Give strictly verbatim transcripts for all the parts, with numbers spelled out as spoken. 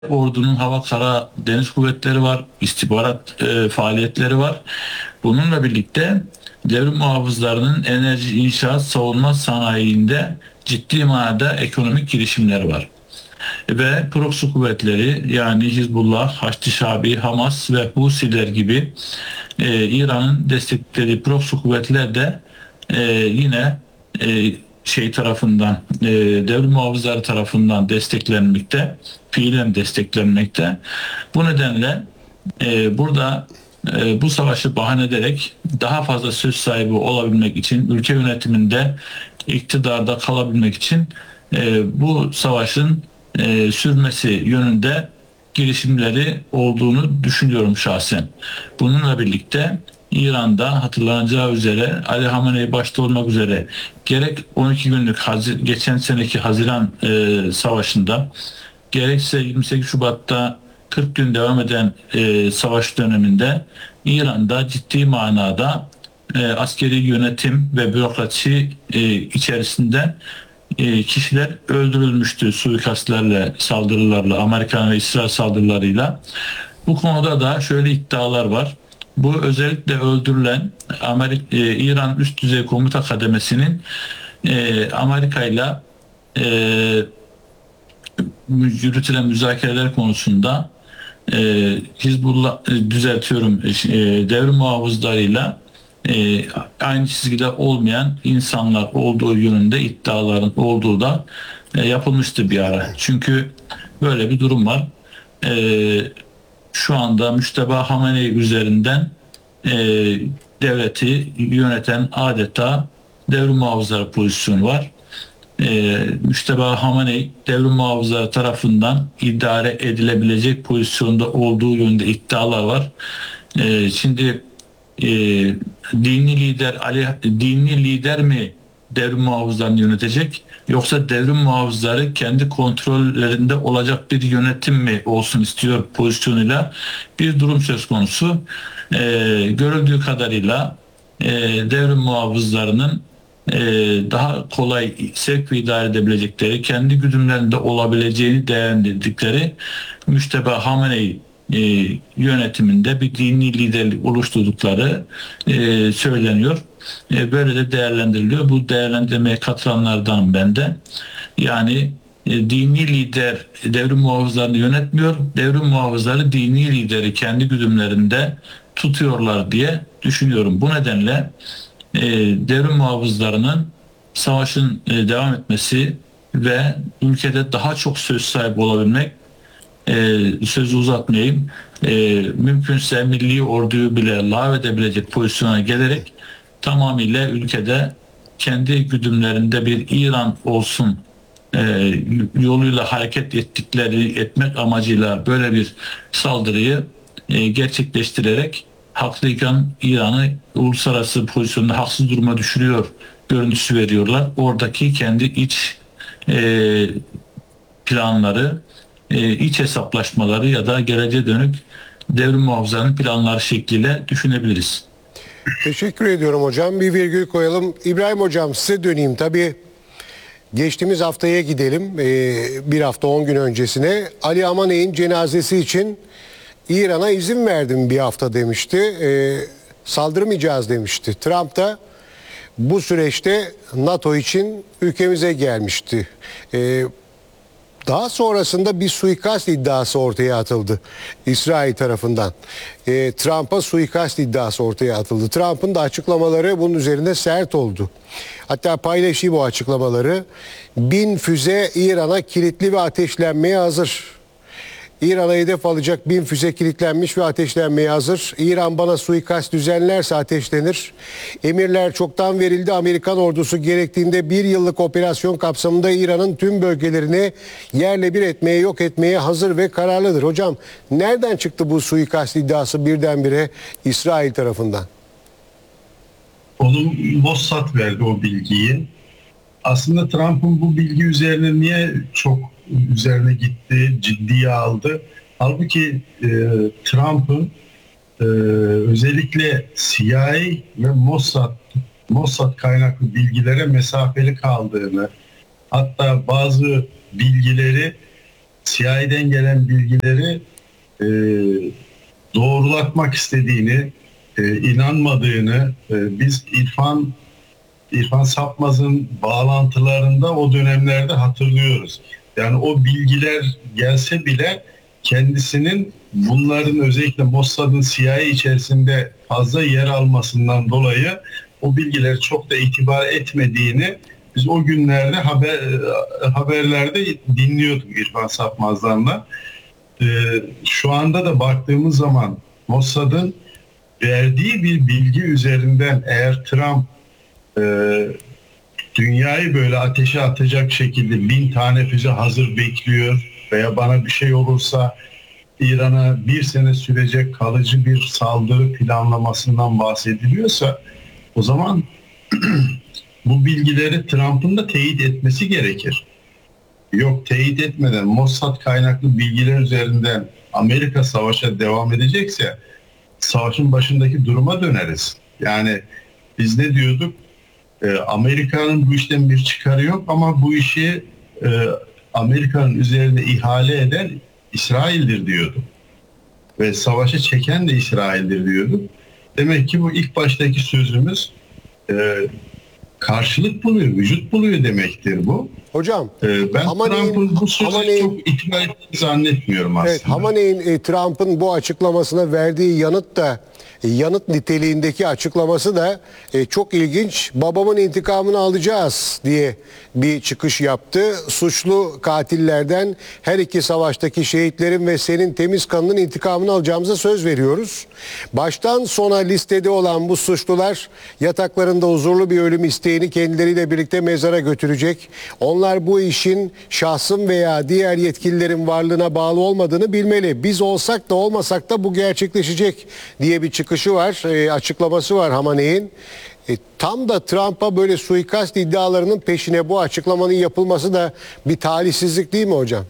ordunun hava, kara, deniz kuvvetleri var, istihbarat e, faaliyetleri var. Bununla birlikte devrim muhafızlarının enerji, inşaat, savunma sanayinde ciddi manada ekonomik girişimleri var. Ve proxy kuvvetleri yani Hizbullah, Haçlı Şabi, Hamas ve Husiler gibi e, İran'ın desteklediği proxy kuvvetler de e, yine e, şey tarafından e, devrim muhafızları tarafından desteklenmekte, fiilen desteklenmekte. Bu nedenle e, burada e, bu savaşı bahane ederek daha fazla söz sahibi olabilmek için, ülke yönetiminde iktidarda kalabilmek için e, bu savaşın e, sürmesi yönünde girişimleri olduğunu düşünüyorum şahsen. Bununla birlikte İran'da hatırlanacağı üzere Ali Hamenei başta olmak üzere gerek on iki günlük Hazir, geçen seneki Haziran e, savaşında gerekse yirmi sekiz Şubat'ta kırk gün devam eden e, savaş döneminde İran'da ciddi manada e, askeri yönetim ve bürokrasi e, içerisinde e, kişiler öldürülmüştü suikastlerle, saldırılarla, Amerikan ve İsrail saldırılarıyla. Bu konuda da şöyle iddialar var. Bu özellikle öldürülen Amerika, e, İran üst düzey komuta kademesinin e, Amerika ile e, yürütülen müzakereler konusunda e, Hizbullah e, düzeltiyorum e, devrim muhafızlarıyla e, aynı çizgide olmayan insanlar olduğu yönünde iddiaların olduğu da e, yapılmıştı bir ara. Çünkü böyle bir durum var. E, şu anda Müşteba Hamenei üzerinden e, devleti yöneten adeta devrim muhafızları pozisyonu var. E, Müşteba Hamenei devrim muhafızları tarafından idare edilebilecek pozisyonda olduğu yönünde iddialar var. E, şimdi e, dini lider Ali dini lider mi devrim muhafızlarını yönetecek, yoksa devrim muhafızları kendi kontrollerinde olacak bir yönetim mi olsun istiyor pozisyonuyla bir durum söz konusu. E, görüldüğü kadarıyla e, devrim muhafızlarının e, daha kolay sevk ve idare edebilecekleri, kendi güdümlerinde olabileceğini değerlendirdikleri Müşteba Hamenei e, yönetiminde bir dini liderlik oluşturdukları e, söyleniyor. E, böyle de değerlendiriliyor. Bu değerlendirmeye katılanlardan ben de. Yani e, dini lider devrim muhafızlarını yönetmiyor. Devrim muhafızları dini lideri kendi güdümlerinde tutuyorlar diye düşünüyorum. Bu nedenle e, devrim muhafızlarının savaşın e, devam etmesi ve ülkede daha çok söz sahibi olabilmek, e, sözü uzatmayayım, e, mümkünse milli orduyu bile lağvedebilecek pozisyona gelerek tamamıyla ülkede kendi güdümlerinde bir İran olsun e, yoluyla hareket ettikleri etmek amacıyla böyle bir saldırıyı e, gerçekleştirerek haklıyken İran'ı uluslararası pozisyonda haksız duruma düşürüyor görüntüsü veriyorlar. Oradaki kendi iç e, planları, e, iç hesaplaşmaları ya da geleceğe dönük devrim muhafızlarının planları şekliyle düşünebiliriz. Teşekkür ediyorum hocam. Bir virgül koyalım. İbrahim hocam size döneyim. Tabii geçtiğimiz haftaya gidelim. Ee, bir hafta on gün öncesine. Ali Hamanei'nin cenazesi için İran'a izin verdim bir hafta demişti. Ee, saldırmayacağız demişti. Trump da bu süreçte NATO için ülkemize gelmişti. Ee, Daha sonrasında bir suikast iddiası ortaya atıldı İsrail tarafından. E, Trump'a suikast iddiası ortaya atıldı. Trump'ın da açıklamaları bunun üzerinde sert oldu. Hatta paylaşayım o açıklamaları. Bin füze İran'a kilitli ve ateşlenmeye hazır. İran'a hedef alacak bin füze kilitlenmiş ve ateşlenmeye hazır. İran bana suikast düzenlerse ateşlenir. Emirler çoktan verildi. Amerikan ordusu gerektiğinde bir yıllık operasyon kapsamında İran'ın tüm bölgelerini yerle bir etmeye, yok etmeye hazır ve kararlıdır. Hocam nereden çıktı bu suikast iddiası birdenbire İsrail tarafından? Onu Mossad verdi o bilgiyi. Aslında Trump'ın bu bilgi üzerine niye çok üzerine gitti, ciddiye aldı? Halbuki e, Trump'ın e, özellikle C I A ve Mossad, Mossad kaynaklı bilgilere mesafeli kaldığını, hatta bazı bilgileri C I A'den gelen bilgileri e, doğrulatmak istediğini, e, inanmadığını e, biz İrfan İrfan Sapmaz'ın bağlantılarında o dönemlerde hatırlıyoruz. Yani o bilgiler gelse bile kendisinin bunların özellikle Mossad'ın C I A içerisinde fazla yer almasından dolayı o bilgiler çok da itibar etmediğini biz o günlerde haber haberlerde dinliyorduk İrfan Sapmaz'dan da. Ee, şu anda da baktığımız zaman Mossad'ın verdiği bir bilgi üzerinden eğer Trump e, dünyayı böyle ateşe atacak şekilde bin tane füze hazır bekliyor veya bana bir şey olursa İran'a bir sene sürecek kalıcı bir saldırı planlamasından bahsediliyorsa o zaman bu bilgileri Trump'ın da teyit etmesi gerekir. Yok, teyit etmeden Mossad kaynaklı bilgiler üzerinden Amerika savaşa devam edecekse savaşın başındaki duruma döneriz. Yani biz ne diyorduk? Ee, Amerika'nın bu işten bir çıkarı yok ama bu işi e, Amerika'nın üzerine ihale eden İsrail'dir diyorduk. Ve savaşa çeken de İsrail'dir diyorduk. Demek ki bu ilk baştaki sözümüz e, karşılık buluyor, vücut buluyor demektir bu. Hocam, Ee, ben Trump'ın bu sözü çok itibar ettiğini zannetmiyorum aslında. Evet, Hamaney'in e, Trump'ın bu açıklamasına verdiği yanıt da e, yanıt niteliğindeki açıklaması da e, çok ilginç. Babamın intikamını alacağız diye bir çıkış yaptı. Suçlu katillerden her iki savaştaki şehitlerin ve senin temiz kanının intikamını alacağımıza söz veriyoruz. Baştan sona listede olan bu suçlular yataklarında huzurlu bir ölüm isteğini kendileriyle birlikte mezara götürecek. Onlar bu işin şahsım veya diğer yetkililerin varlığına bağlı olmadığını bilmeli. Biz olsak da olmasak da bu gerçekleşecek diye bir çıkışı var, e, açıklaması var Hamaney'in. E, tam da Trump'a böyle suikast iddialarının peşine bu açıklamanın yapılması da bir talihsizlik değil mi hocam?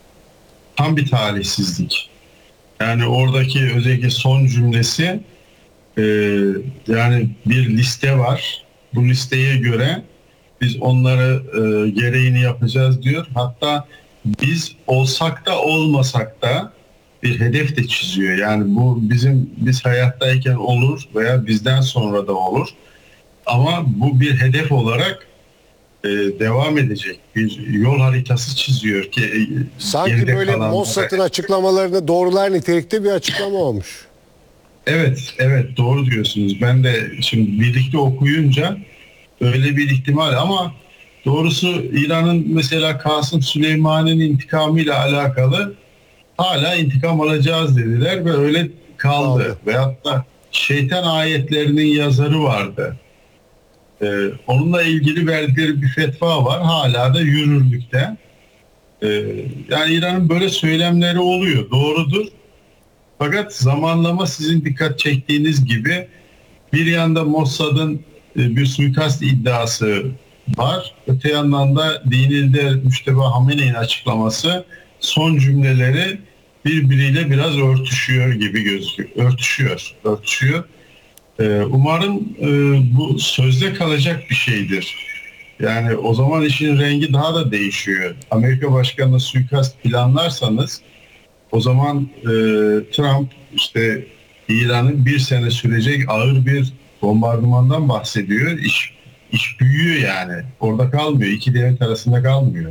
Tam bir talihsizlik. Yani oradaki özellikle son cümlesi e, yani bir liste var. Bu listeye göre biz onları e, gereğini yapacağız diyor. Hatta biz olsak da olmasak da bir hedef de çiziyor. Yani bu bizim biz hayattayken olur veya bizden sonra da olur. Ama bu bir hedef olarak e, devam edecek bir yol haritası çiziyor ki e, sanki böyle kalanlara... Mossad'ın açıklamalarını doğrular nitelikte bir açıklama olmuş. Evet, evet doğru diyorsunuz. Ben de şimdi birlikte okuyunca öyle bir ihtimal ama doğrusu İran'ın mesela Kasım Süleyman'ın intikamıyla alakalı hala intikam alacağız dediler ve öyle kaldı. Kaldı. Veyahut da şeytan ayetlerinin yazarı vardı. Ee, onunla ilgili verdikleri bir fetva var. Hala da yürürlükte. Ee, yani İran'ın böyle söylemleri oluyor. Doğrudur. Fakat zamanlama sizin dikkat çektiğiniz gibi bir yanda Mossad'ın bir suikast iddiası var. Öte yandan da dini lider Müşteba Hamene'nin açıklaması son cümleleri birbiriyle biraz örtüşüyor gibi gözüküyor. Örtüşüyor. Örtüşüyor. Ee, umarım e, bu sözde kalacak bir şeydir. Yani o zaman işin rengi daha da değişiyor. Amerika Başkanı'na suikast planlarsanız o zaman e, Trump işte İran'ın bir sene sürecek ağır bir bombardımandan bahsediyor. İş, iş büyüyor yani. Orada kalmıyor. İki devlet arasında kalmıyor.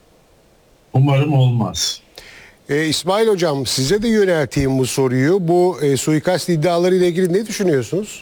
Umarım olmaz. E, İsmail Hocam size de yönelteyim bu soruyu. Bu e, suikast iddiaları ile ilgili ne düşünüyorsunuz?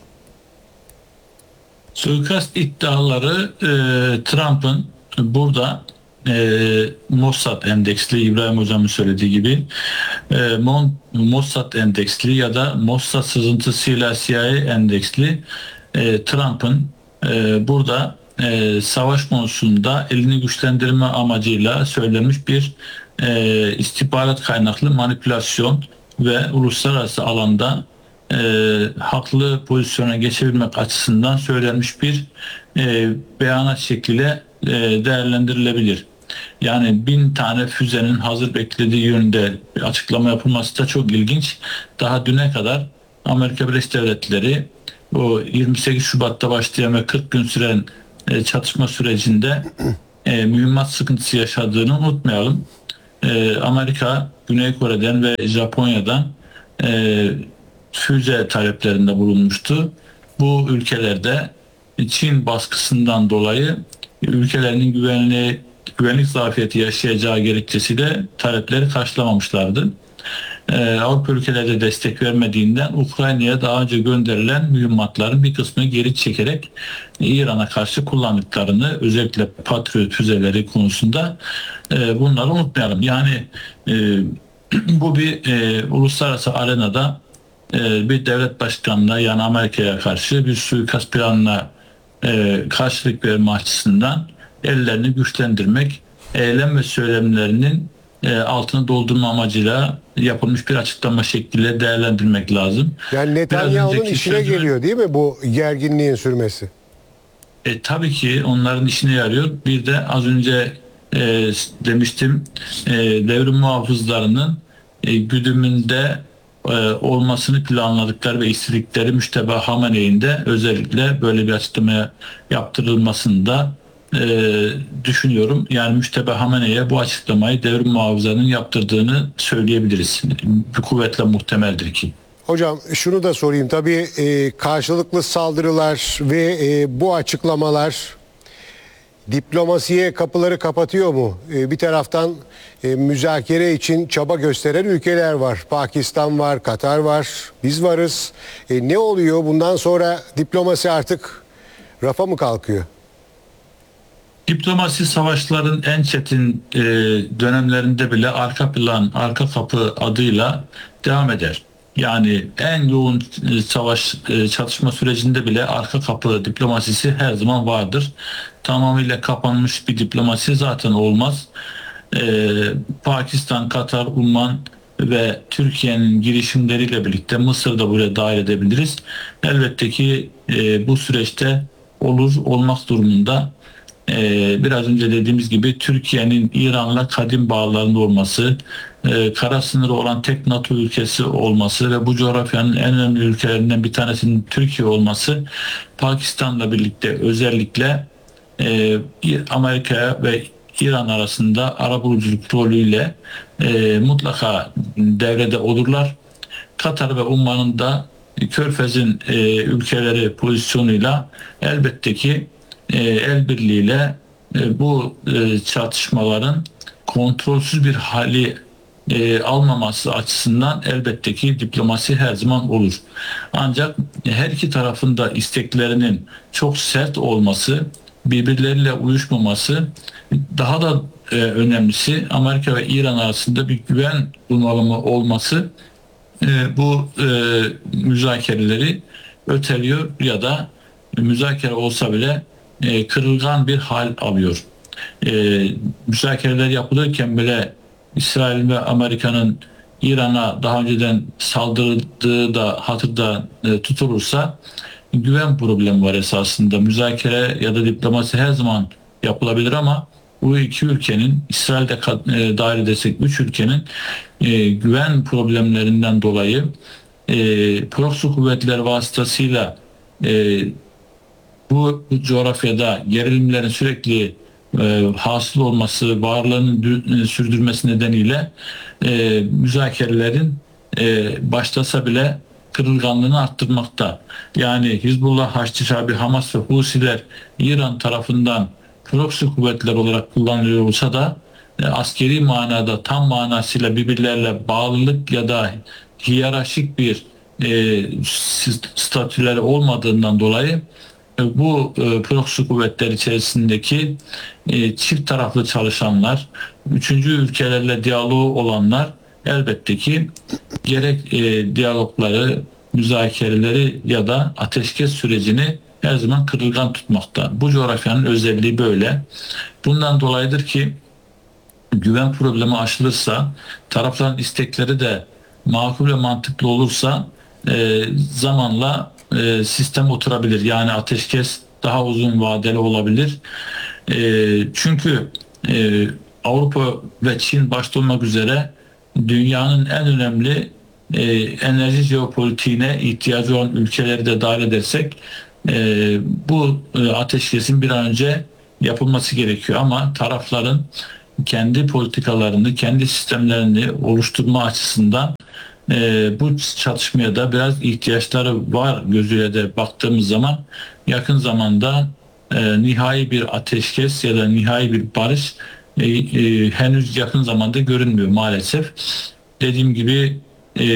Suikast iddiaları e, Trump'ın burada e, Mossad endeksli, İbrahim Hocam'ın söylediği gibi e, Mossad endeksli ya da Mossad sızıntısıyla C I A endeksli e, Trump'ın e, burada e, savaş konusunda elini güçlendirme amacıyla söylenmiş bir e, istihbarat kaynaklı manipülasyon ve uluslararası alanda e, haklı pozisyona geçebilmek açısından söylenmiş bir e, beyanat şekliyle e, değerlendirilebilir. Yani bin tane füzenin hazır beklediği yönünde bir açıklama yapılması da çok ilginç. Daha düne kadar Amerika Birleşik Devletleri o yirmi sekiz Şubat'ta başlayan ve kırk gün süren e, çatışma sürecinde e, mühimmat sıkıntısı yaşadığını unutmayalım. e, Amerika, Güney Kore'den ve Japonya'dan e, füze taleplerinde bulunmuştu. Bu ülkelerde Çin baskısından dolayı ülkelerinin güvenliği, güvenlik zafiyeti yaşayacağı gerekçesiyle talepleri karşılamamışlardı. Ee, Avrupa ülkeleri de destek vermediğinden Ukrayna'ya daha önce gönderilen mühimmatların bir kısmını geri çekerek İran'a karşı kullandıklarını, özellikle Patriot füzeleri konusunda e, bunları unutmayalım. Yani e, bu bir e, uluslararası arenada e, bir devlet başkanına, yani Amerika'ya karşı bir suikast planına e, karşılık verme açısından ellerini güçlendirmek, eylem ve söylemlerinin e, altını doldurma amacıyla yapılmış bir açıklama şekliyle değerlendirmek lazım. Yani Biraz Netanyahu'nun önceki işine sözü- geliyor değil mi bu gerginliğin sürmesi? E, tabii ki onların işine yarıyor. Bir de az önce e, demiştim, e, devrim muhafızlarının e, güdümünde e, olmasını planladıkları ve istedikleri Müşteba Hamene'nin de özellikle böyle bir açıklama yaptırılmasını da e, düşünüyorum. Yani Müşteba Hamene'ye bu açıklamayı devrim muhafızlarının yaptırdığını söyleyebiliriz. Bir kuvvetle muhtemeldir ki. Hocam şunu da sorayım. Tabii e, karşılıklı saldırılar ve e, bu açıklamalar diplomasiye kapıları kapatıyor mu? E, bir taraftan e, müzakere için çaba gösteren ülkeler var. Pakistan var, Katar var, biz varız. E, ne oluyor? Bundan sonra diplomasi artık rafa mı kalkıyor? Diplomasi savaşların en çetin e, dönemlerinde bile arka plan, arka kapı adıyla devam eder. Yani en yoğun e, savaş e, çatışma sürecinde bile arka kapı diplomasisi her zaman vardır. Tamamıyla kapanmış bir diplomasi zaten olmaz. E, Pakistan, Katar, Umman ve Türkiye'nin girişimleriyle birlikte Mısır'ı da buraya dahil edebiliriz. Elbette ki e, bu süreçte olur, olmak durumunda. Ee, biraz önce dediğimiz gibi Türkiye'nin İran'la kadim bağlarında olması, e, kara sınırı olan tek NATO ülkesi olması ve bu coğrafyanın en önemli ülkelerinden bir tanesinin Türkiye olması, Pakistan'la birlikte özellikle e, Amerika ve İran arasında arabuluculuk rolüyle e, mutlaka devrede olurlar. Katar ve Umman'ın da Körfez'in e, ülkeleri pozisyonuyla elbette ki e, el birliğiyle e, bu e, çatışmaların kontrolsüz bir hali e, almaması açısından elbette ki diplomasi her zaman olur. Ancak her iki tarafın da isteklerinin çok sert olması, birbirleriyle uyuşmaması, daha da e, önemlisi Amerika ve İran arasında bir güven bunalımı olması e, bu e, müzakereleri öteliyor ya da müzakere olsa bile e, kırılgan bir hal alıyor. E, müzakereler yapılırken bile İsrail ve Amerika'nın İran'a daha önceden saldırdığı da hatırda e, tutulursa güven problemi var esasında. Müzakere ya da diplomasi her zaman yapılabilir ama bu iki ülkenin, İsrail'de e, dahil edersek üç ülkenin e, güven problemlerinden dolayı e, proxy kuvvetler vasıtasıyla e, bu, bu coğrafyada gerilimlerin sürekli e, hasıl olması, varlığını dü- sürdürmesi nedeniyle e, müzakerelerin e, başlasa bile kırılganlığını arttırmakta. Yani Hizbullah, Haçlı Şabi, Hamas ve Husiler İran tarafından proxy kuvvetler olarak kullanılıyor olsa da e, askeri manada tam manasıyla birbirlerine bağlılık ya da hiyerarşik bir e, statüleri olmadığından dolayı e, bu e, proxy kuvvetler içerisindeki e, çift taraflı çalışanlar, üçüncü ülkelerle diyaloğu olanlar elbette ki gerek e, diyalogları, müzakereleri ya da ateşkes sürecini her zaman kırılgan tutmakta. Bu coğrafyanın özelliği böyle. Bundan dolayıdır ki güven problemi aşılırsa, tarafların istekleri de makul ve mantıklı olursa e, zamanla e, sistem oturabilir. Yani ateşkes daha uzun vadeli olabilir. E, çünkü e, Avrupa ve Çin başta olmak üzere dünyanın en önemli e, enerji jeopolitiğine ihtiyacı olan ülkeleri de dahil edersek e, bu e, ateşkesin bir an önce yapılması gerekiyor ama tarafların kendi politikalarını, kendi sistemlerini oluşturma açısından e, bu çatışmaya da biraz ihtiyaçları var gözüyle de baktığımız zaman yakın zamanda e, nihai bir ateşkes ya da nihai bir barış e, e, henüz yakın zamanda görünmüyor maalesef. Dediğim gibi e,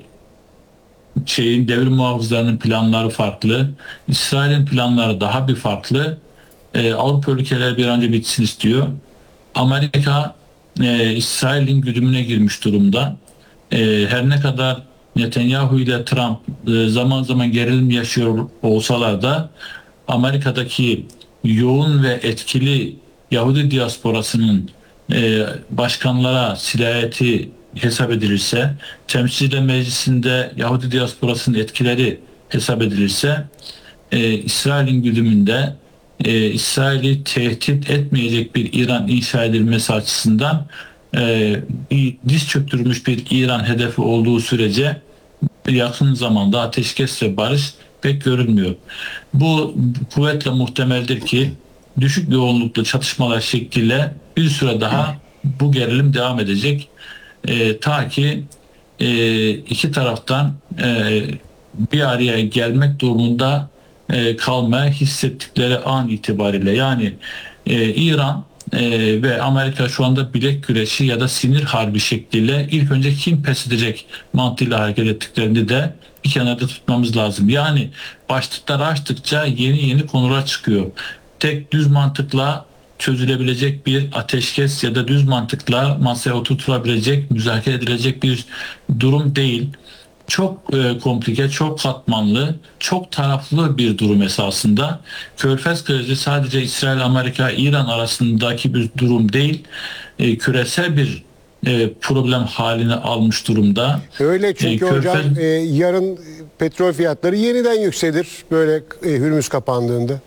şeyin devrim muhafızlarının planları farklı, İsrail'in planları daha bir farklı. E, Avrupa ülkeleri bir an önce bitsin istiyor. Amerika e, İsrail'in güdümüne girmiş durumda. E, her ne kadar Netanyahu ile Trump e, zaman zaman gerilim yaşıyor olsalar da Amerika'daki yoğun ve etkili Yahudi diasporasının e, başkanlara sirayeti hesap edilirse, Temsilciler Meclisi'nde Yahudi diasporasının etkileri hesap edilirse, e, İsrail'in güdümünde e, İsrail'i tehdit etmeyecek bir İran inşa edilmesi açısından e, diz çöktürmüş bir İran hedefi olduğu sürece yakın zamanda ateşkes ve barış pek görünmüyor. Bu kuvvetle muhtemeldir ki düşük yoğunluklu çatışmalar şekliyle bir süre daha bu gerilim devam edecek. E, ta ki e, iki taraftan e, bir araya gelmek durumunda e, kalmaya hissettikleri an itibariyle, yani e, İran e, ve Amerika şu anda bilek güreşi ya da sinir harbi şekliyle ilk önce kim pes edecek mantığıyla hareket ettiklerini de bir kenarda tutmamız lazım. Yani başlıkları açtıkça yeni yeni konular çıkıyor. Tek düz mantıkla çözülebilecek bir ateşkes ya da düz mantıkla masaya oturtulabilecek, müzakere edilecek bir durum değil. Çok e, komplike, çok katmanlı, çok taraflı bir durum esasında. Körfez krizi sadece İsrail, Amerika, İran arasındaki bir durum değil, e, küresel bir e, problem haline almış durumda. Öyle çünkü E, hocam Körfez... e, yarın petrol fiyatları yeniden yükselir böyle e, Hürmüz kapandığında.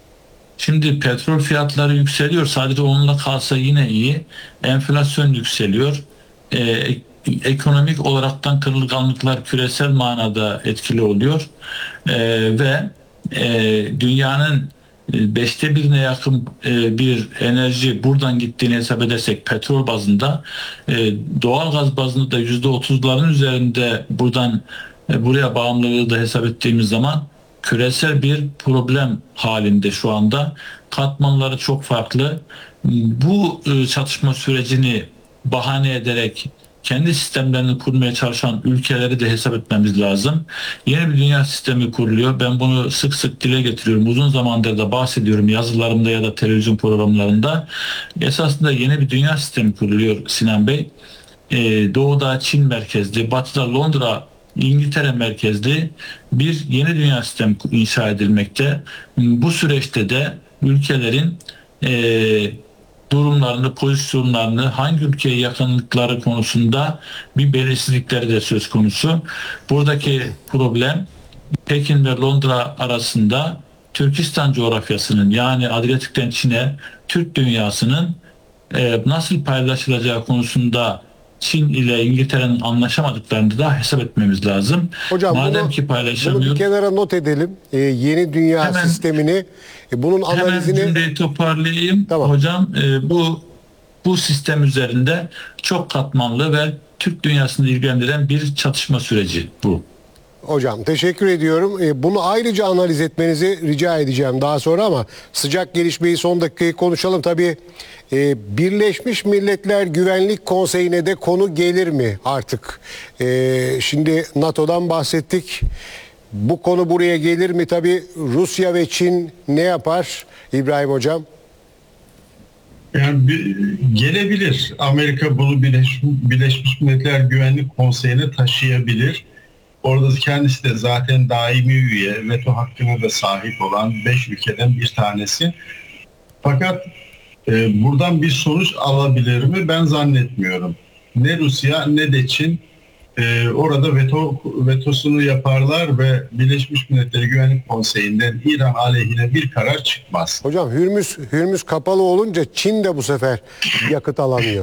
Şimdi petrol fiyatları yükseliyor. Sadece onunla kalsa yine iyi. Enflasyon yükseliyor. Ee, ekonomik olaraktan kırılganlıklar küresel manada etkili oluyor. Ee, ve e, dünyanın beşte birine yakın e, bir enerji buradan gittiğini hesap edersek petrol bazında, e, doğal gaz bazında da yüzde otuzların üzerinde buradan e, buraya bağımlılığı da hesap ettiğimiz zaman küresel bir problem halinde şu anda. Katmanları çok farklı. Bu e, çatışma sürecini bahane ederek kendi sistemlerini kurmaya çalışan ülkeleri de hesap etmemiz lazım. Yeni bir dünya sistemi kuruluyor. Ben bunu sık sık dile getiriyorum. Uzun zamandır da bahsediyorum yazılarımda ya da televizyon programlarında. Esasında yeni bir dünya sistemi kuruluyor Sinan Bey. Ee, Doğuda Çin merkezli, Batı'da Londra, İngiltere merkezli bir yeni dünya sistemi inşa edilmekte. Bu süreçte de ülkelerin eee durumlarını, pozisyonlarını, hangi ülkeye yakınlıkları konusunda bir belirsizlikleri de söz konusu. Buradaki problem Pekin ve Londra arasında Türkistan coğrafyasının, yani Adriyatik'ten Çin'e Türk dünyasının e, nasıl paylaşılacağı konusunda Çin ile İngiltere'nin anlaşamadıklarını da hesap etmemiz lazım. Hocam Madem bunu, ki paylaşamıyor, bunu bir kenara not edelim. Ee, yeni dünya Hemen- sistemini, e, bunun analizini... hemen cümleyi toparlayayım. Tamam. Hocam e, bu bu sistem üzerinde çok katmanlı ve Türk dünyasını ilgilendiren bir çatışma süreci bu. Hocam teşekkür ediyorum. E, Bunu ayrıca analiz etmenizi rica edeceğim daha sonra ama sıcak gelişmeyi son dakikayı konuşalım. Tabii e, Birleşmiş Milletler Güvenlik Konseyi'ne de konu gelir mi artık? E, Şimdi NATO'dan bahsettik. Bu konu buraya gelir mi? Tabii Rusya ve Çin ne yapar İbrahim Hocam? Yani bir, gelebilir. Amerika bunu Birleş, Birleşmiş Milletler Güvenlik Konseyi'ne taşıyabilir. Orada kendisi de zaten daimi üye, veto hakkına da sahip olan beş ülkeden bir tanesi. Fakat e, buradan bir sonuç alabilir mi? Ben zannetmiyorum. Ne Rusya ne de Çin e, orada veto vetosunu yaparlar ve Birleşmiş Milletler Güvenlik Konseyi'nden İran aleyhine bir karar çıkmaz. Hocam Hürmüz, Hürmüz kapalı olunca Çin de bu sefer yakıt alamıyor.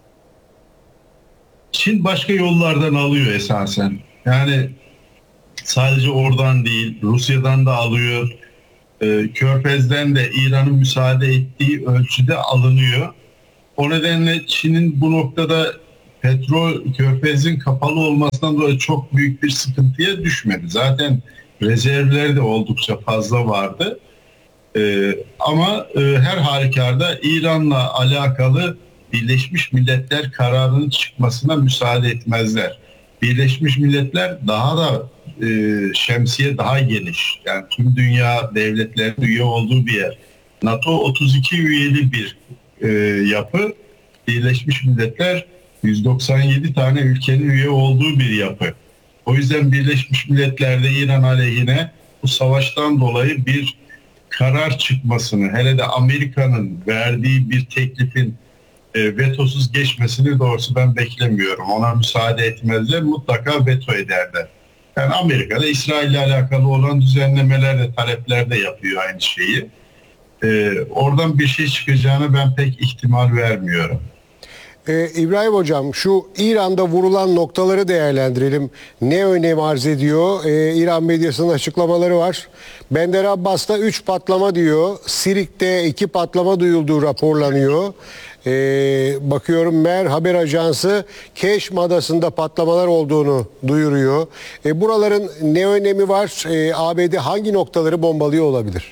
Çin başka yollardan alıyor esasen. Yani sadece oradan değil, Rusya'dan da alıyor. Ee, Körfez'den de İran'ın müsaade ettiği ölçüde alınıyor. O nedenle Çin'in bu noktada petrol körfezin kapalı olmasından dolayı çok büyük bir sıkıntıya düşmedi. Zaten rezervleri de oldukça fazla vardı. Ee, ama e, her halükarda İran'la alakalı Birleşmiş Milletler kararının çıkmasına müsaade etmezler. Birleşmiş Milletler daha da e, şemsiye daha geniş. Yani tüm dünya devletlerinin üye olduğu bir yer. NATO otuz iki üyeli bir e, yapı. Birleşmiş Milletler yüz doksan yedi tane ülkenin üye olduğu bir yapı. O yüzden Birleşmiş Milletler'de İran aleyhine bu savaştan dolayı bir karar çıkmasını, hele de Amerika'nın verdiği bir teklifin e, vetosuz geçmesini doğrusu ben beklemiyorum. Ona müsaade etmezler, mutlaka veto ederler. Yani Amerika'da İsrail ile alakalı olan düzenlemeler de talepler de yapıyor aynı şeyi. E, oradan bir şey çıkacağını ben pek ihtimal vermiyorum. Ee, İbrahim Hocam, şu İran'da vurulan noktaları değerlendirelim. Ne önem arz ediyor? Ee, İran medyasının açıklamaları var. Bender Abbas'ta üç patlama diyor. Sirik'te iki patlama duyulduğu raporlanıyor. Ee, bakıyorum Mer haber ajansı Keşm Adası'nda patlamalar olduğunu duyuruyor. Ee, buraların ne önemi var? Ee, A B D hangi noktaları bombalıyor olabilir?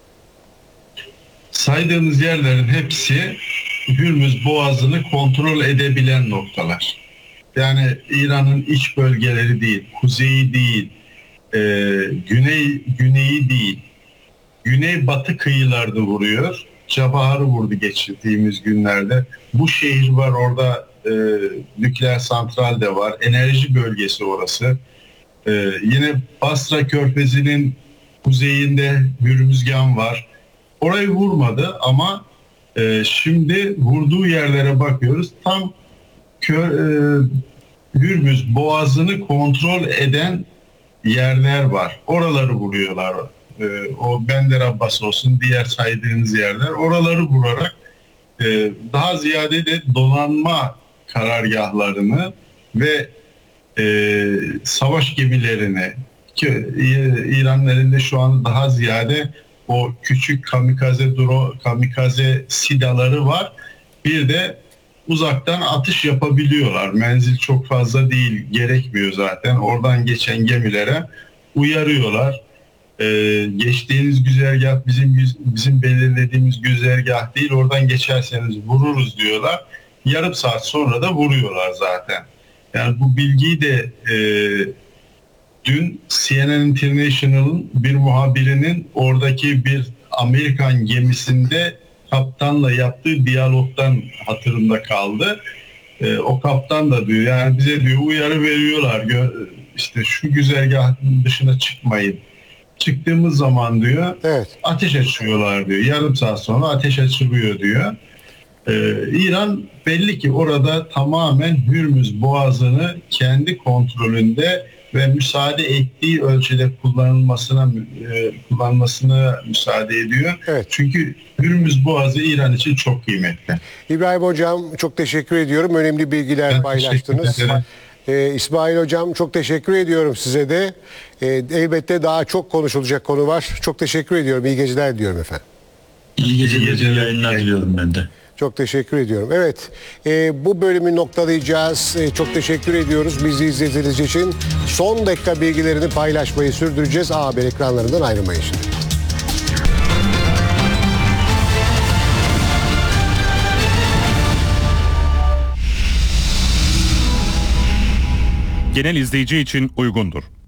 Saydığımız yerlerin hepsi Hürmüz Boğazı'nı kontrol edebilen noktalar. Yani İran'ın iç bölgeleri değil, kuzeyi değil, e, güney güneyi değil, güney-batı kıyılarda vuruyor. Çabahar'ı vurdu geçtiğimiz günlerde. Bu şehir var orada, e, nükleer santral de var, enerji bölgesi orası. E, yine Basra Körfezi'nin kuzeyinde Hürmüzgan var. Orayı vurmadı ama Ee, şimdi vurduğu yerlere bakıyoruz. Tam kö, e, Hürmüz Boğazı'nı kontrol eden yerler var. Oraları vuruyorlar. Ee, o Bender Abbas olsun, diğer saydığınız yerler. Oraları vurarak e, daha ziyade de donanma karargahlarını ve e, savaş gemilerini, ki İran'ın elinde şu an daha ziyade o küçük kamikaze drone, kamikaze sidaları var. Bir de uzaktan atış yapabiliyorlar. Menzil çok fazla değil, gerekmiyor zaten. Oradan geçen gemilere uyarıyorlar. Ee, geçtiğiniz güzergah bizim bizim belirlediğimiz güzergah değil. Oradan geçerseniz vururuz diyorlar. Yarım saat sonra da vuruyorlar zaten. Yani bu bilgiyi de e, dün C N N International'ın bir muhabirinin oradaki bir Amerikan gemisinde kaptanla yaptığı diyalogdan hatırımda kaldı. E, o kaptan da diyor, yani bize diyor uyarı veriyorlar, işte şu güzergahın dışına çıkmayın. Çıktığımız zaman diyor, evet, ateş açıyorlar diyor. Yarım saat sonra ateş açılıyor diyor. Ee, İran belli ki orada tamamen Hürmüz Boğazı'nı kendi kontrolünde ve müsaade ettiği ölçüde kullanılmasına e, kullanmasına müsaade ediyor. Evet. Çünkü Hürmüz Boğazı İran için çok kıymetli. İbrahim Hocam çok teşekkür ediyorum. Önemli bilgiler ben paylaştınız. Ee, İsmail Hocam çok teşekkür ediyorum size de. Ee, elbette daha çok konuşulacak konu var. Çok teşekkür ediyorum. İyi geceler diyorum efendim. İyi geceler, iyi geceler yayınlar diliyorum ben de. Çok teşekkür ediyorum. Evet, e, bu bölümü noktalayacağız. E, çok teşekkür ediyoruz bizi izlediğiniz için. Son dakika bilgilerini paylaşmayı sürdüreceğiz. A Haber ekranlarından ayrılmayın şimdi. Genel izleyici için uygundur.